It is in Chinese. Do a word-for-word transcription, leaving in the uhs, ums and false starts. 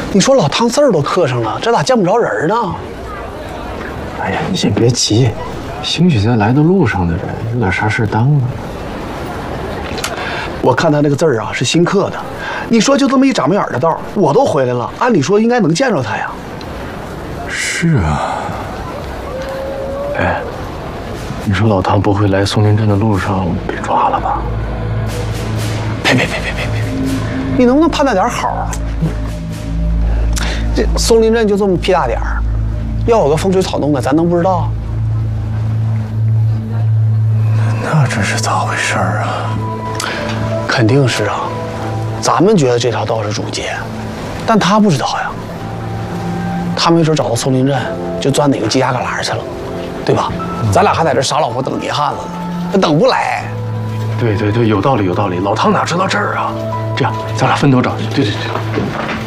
你说老汤字儿都刻上了，这咋见不着人呢？ 哎呀，你先别急，兴许在来的路上的人有点啥事耽误了。 我看他那个字儿啊是新刻的，你说就这么一眨巴眼的道，我都回来了，按理说应该能见着他呀。 是啊。哎，你说老汤不会来松林镇的路上被抓了吧？ 别别别别别别！你能不能盼他点好？这松林镇就这么屁大点儿，要有个风吹草动的，咱能不知道？ 那这是咋回事儿啊？ 肯定是啊，咱们觉得这条道是主街，但他不知道呀。他没准找到松林镇，就钻哪个犄角旮旯去了，对吧？嗯、咱俩还在这傻老婆等泥汉子呢，他等不来。 对对对，有道理有道理。老汤哪知道这儿啊？这样，咱俩分头找去。对对对。